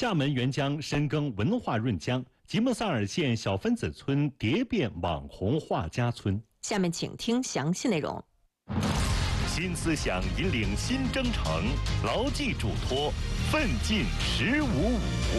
厦门沅江深耕文化润江，吉木萨尔县小分子村蝶变网红画家村。 下面请听详细内容。 新思想引领新征程，牢记嘱托，奋进“15+5”。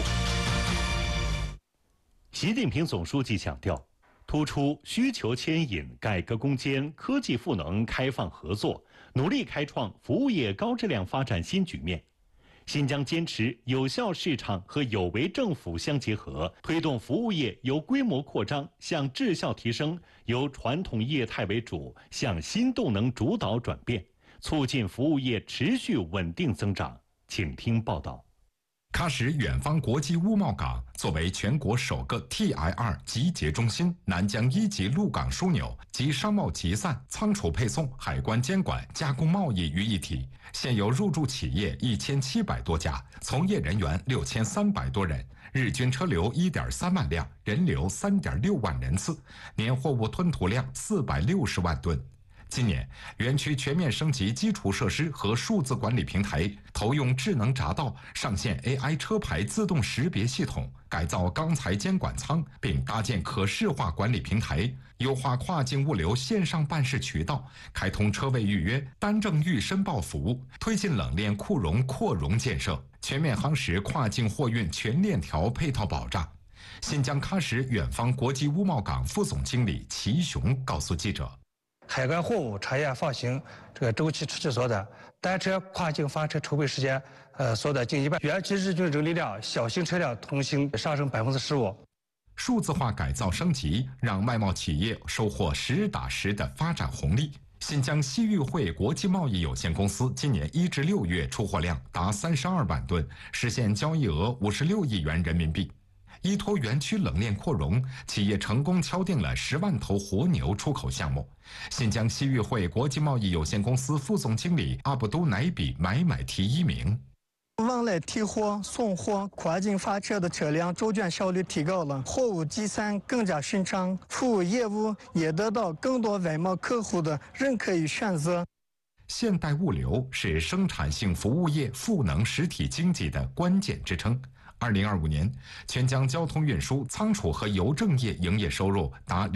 习近平总书记强调，突出需求牵引、改革攻坚、科技赋能、开放合作，努力开创服务业高质量发展新局面。新疆坚持有效市场和有为政府相结合，推动服务业由规模扩张向质效提升，由传统业态为主向新动能主导转变，促进服务业持续稳定增长。请听报道。 喀什远方国际物贸港作为全国首个 TI2 集结中心、南疆1级陆港枢纽及商贸集散、仓储配送、海关监管、加工贸易于一体，现有入驻企业1700多家，从业人员6300多人，日均车流1.3万辆，人流3.6万人次，年货物吞吐量460万吨。今年，园区全面升级基础设施和数字管理平台，投用智能匝道，上线 AI 车牌自动识别系统，改造钢材监管舱，并搭建可视化管理平台，优化跨境物流线上办事渠道，开通车位预约、单证预申报服务，推进冷链库容扩容建设，全面夯实跨境货运全链条配套保障。新疆喀什远方国际物贸港副总经理齐雄告诉记者。 海关货物查验放行周期持续缩短，单车跨境发车筹备时间缩短近1半，园区日均人力量小型车辆通行上升15%。 数字化改造升级，让外贸企业收获实打实的发展红利。新疆西域汇国际贸易有限公司今年1至6月出货量达32万吨，实现交易额56亿元人民币。依托园区冷链扩容，企业成功敲定了10万头活牛出口项目。新疆西域汇国际贸易有限公司副总经理阿卜都乃比买提1名。 往来提货、送货、跨境发车的车辆周转效率提高了，货物集散更加顺畅，服务业务也得到更多外贸客户的认可与选择。 现代物流是生产性服务业赋能实体经济的关键支撑。2025年，全疆交通运输、仓储和邮政业营业收入达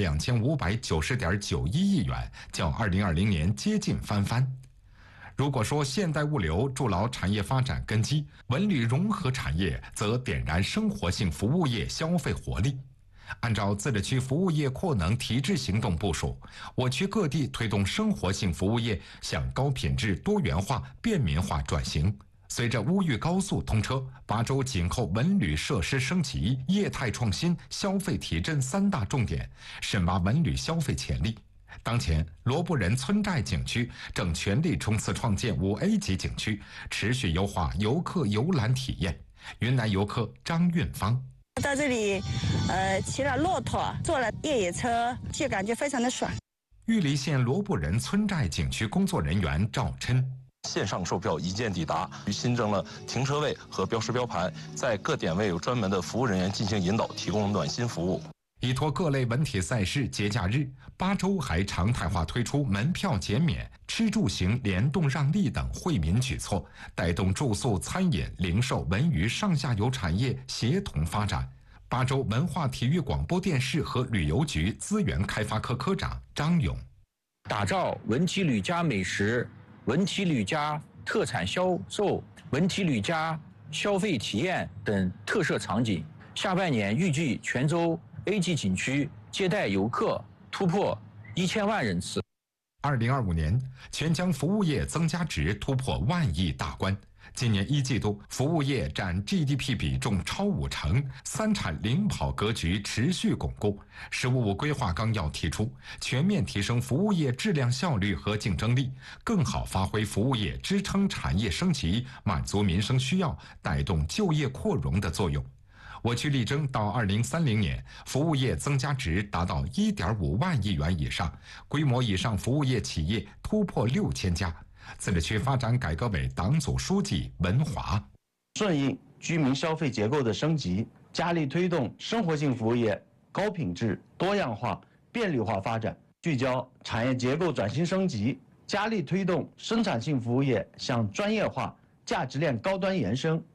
2590.91亿元，较2020年接近翻番。如果说现代物流筑牢产业发展根基，文旅融合产业则点燃生活性服务业消费活力。按照自治区服务业扩能提质行动部署，我区各地推动生活性服务业向高品质、多元化、便民化转型。随着乌豫高速通车，巴州紧扣文旅设施升级、业态创新、消费提振3大重点，深挖文旅消费潜力。当前，罗布人村寨景区正全力冲刺创建5A 级景区，持续优化游客游览体验。云南游客张运芳到这里，骑了骆驼，坐了越野车，就感觉非常的爽。 玉梨县罗布人村寨景区工作人员赵琛。 线上售票一键抵达，新增了停车位和标识标牌，在各点位有专门的服务人员进行引导，提供暖心服务。 依托各类文体赛事、节假日，巴州还常态化推出门票减免、吃住行联动让利等惠民举措，带动住宿、餐饮、零售、文娱上下游产业协同发展。巴州文化体育广播电视和旅游局资源开发科科长张勇， 打造文体旅家美食、文体旅家特产销售、文体旅家消费体验等特色场景。下半年预计泉州 A 级景区接待游客突破1000万人次。 2025年，全疆服务业增加值突破1万亿大关。今年1季度，服务业占 GDP 比重超50%，三产领跑格局持续巩固。“15+5”规划纲要提出，全面提升服务业质量效率和竞争力，更好发挥服务业支撑产业升级、满足民生需要、带动就业扩容的作用。我区力争到2030年，服务业增加值达到1.5万亿元以上，规模以上服务业企业突破6000家。自治区发展改革委党组书记文华， 顺应居民消费结构的升级，加力推动生活性服务业高品质、多样化、便利化发展，聚焦产业结构转型升级，加力推动生产性服务业向专业化、价值链高端延伸，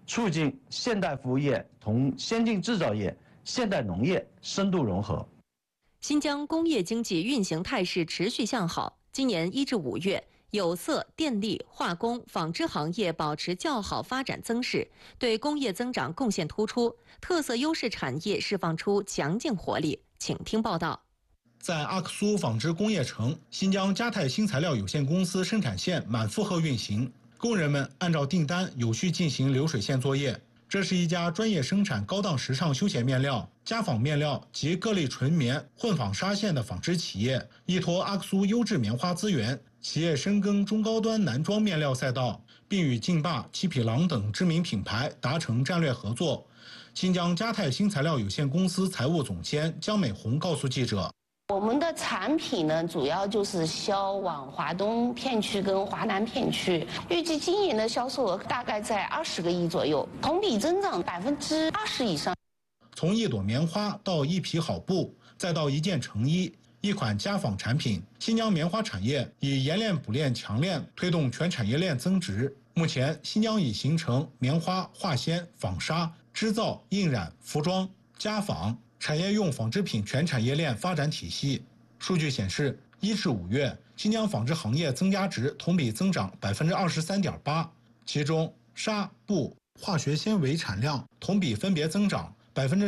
促进现代服务业同先进制造业、现代农业深度融合。 新疆工业经济运行态势持续向好，今年1至5月，有色、电力、化工、纺织行业保持较好发展增势，对工业增长贡献突出，特色优势产业释放出强劲活力。请听报道。 在阿克苏纺织工业城，新疆嘉泰新材料有限公司生产线满负荷运行，工人们按照订单有序进行流水线作业。这是一家专业生产高档时尚休闲面料、家纺面料及各类纯棉、混纺纱线的纺织企业。依托阿克苏优质棉花资源，企业深耕中高端男装面料赛道，并与劲霸、七匹狼等知名品牌达成战略合作。新疆嘉泰新材料有限公司财务总监江美红告诉记者， 我们的产品呢，主要就是销往华东片区跟华南片区，预计今年的销售额大概在20个亿左右，同比增长20%以上。 从一朵棉花到一匹好布，再到一件成衣，一款家纺产品，新疆棉花产业以冶炼、补炼、强炼推动全产业链增值。目前，新疆已形成棉花、化纤、纺纱、织造、印染、服装、家纺产业用纺织品全产业链发展体系。数据显示，1至5月，新疆纺织行业增加值同比增长23.8%，其中纱布、化学纤维产量同比分别增长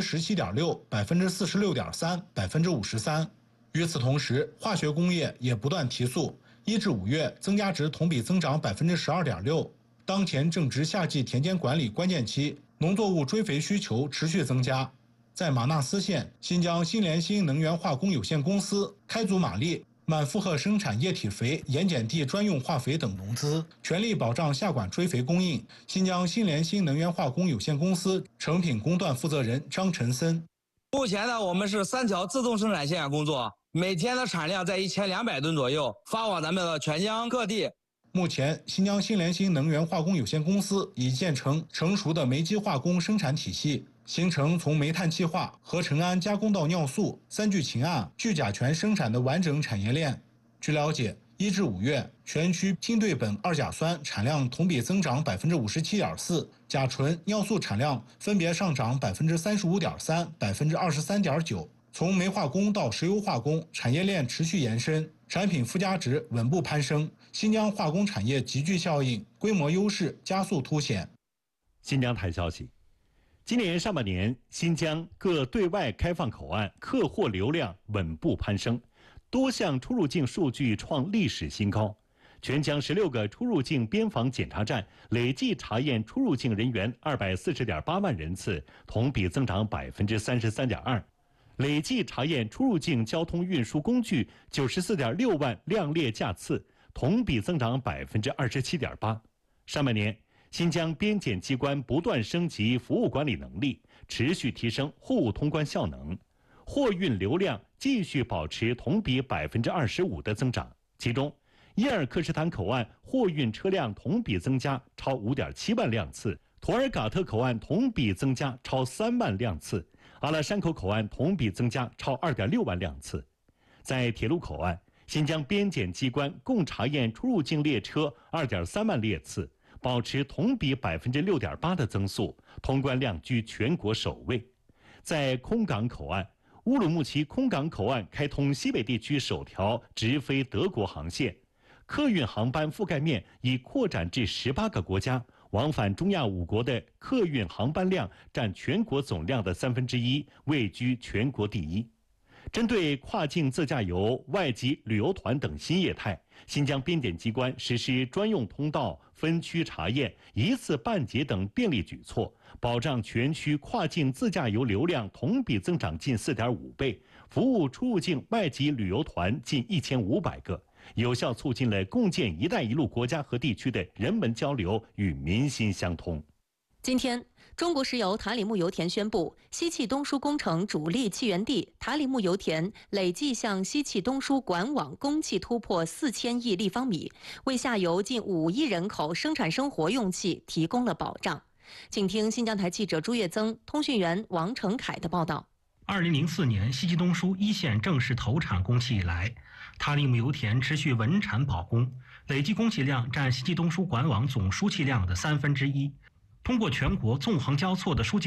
17.6%、46.3%、53%。与此同时，化学工业也不断提速，1至5月增加值同比增长12.6%。当前正值夏季田间管理关键期，农作物追肥需求持续增加。在玛纳斯县，新疆新联新能源化工有限公司开足马力，满负荷生产液体肥、盐碱地专用化肥等农资，全力保障下管追肥供应。新疆新联新能源化工有限公司成品工段负责人张晨森： 目前呢，我们是3条自动生产线工作，每天的产量在1200吨左右，发往咱们的全疆各地。 目前，新疆新联新能源化工有限公司已建成成熟的煤机化工生产体系，形成从煤炭气化、合成氨加工到尿素、3聚氰胺、聚甲醛生产的完整产业链。据了解，1至5月，全区氢对苯二甲酸产量同比增长57.4%，甲醇、尿素产量分别上涨35.3%、23.9%。从煤化工到石油化工，产业链持续延伸，产品附加值稳步攀升，新疆化工产业集聚效应、规模优势加速凸显。 新疆台消息，今年上半年，新疆各对外开放口岸客货流量稳步攀升，多项出入境数据创历史新高。全疆16个出入境边防检查站累计查验出入境人员240.8万人次，同比增长33.2%。累计查验出入境交通运输工具94.6万辆列架次，同比增长27.8%。上半年，新疆边检机关不断升级服务管理能力，持续提升货物通关效能，货运流量继续保持同比25%的增长。其中，伊尔克什坦口岸货运车辆同比增加超5.7万辆次，图尔嘎特口岸同比增加超3万辆次。阿拉山口口岸同比增加超2.6万辆次。在铁路口岸，新疆边检机关共查验出入境列车2.3万列次，保持同比6.8%的增速，通关量居全国首位。在空港口岸，乌鲁木齐空港口岸开通西北地区首条直飞德国航线，客运航班覆盖面已扩展至18个国家。往返中亚5国的客运航班量占全国总量的1/3，位居全国第一。针对跨境自驾游、外籍旅游团等新业态，新疆边检机关实施专用通道、分区查验、一次办结等便利举措，保障全区跨境自驾游流量同比增长近4.5倍，服务出入境外籍旅游团近1500个。有效促进了共建“一带一路”国家和地区的人文交流与民心相通。 今天，中国石油塔里木油田宣布，西气东输工程主力气源地塔里木油田累计向西气东输管网供气突破4000亿立方米，为下游近5亿人口生产生活用气提供了保障。请听新疆台记者朱月增、通讯员王成凯的报道。 2004年西气东输一线正式投产供气以来，塔里木油田持续稳产保供，累计供气量占西气东输管网总输气量的1/3。 通过全国纵横交错的数据